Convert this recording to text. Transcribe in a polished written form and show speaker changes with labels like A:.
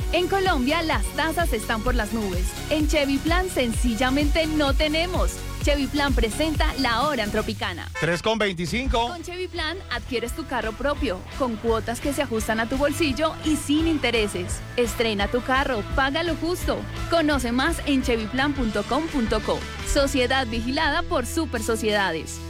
A: En Colombia las tasas están por las nubes. En Chevy Plan sencillamente no tenemos. Chevy Plan presenta La Hora en Tropicana.
B: 3:25.
A: Con Chevy Plan adquieres tu carro propio, con cuotas que se ajustan a tu bolsillo y sin intereses. Estrena tu carro, paga lo justo. Conoce más en chevyplan.com.co. Sociedad vigilada por Super Sociedades.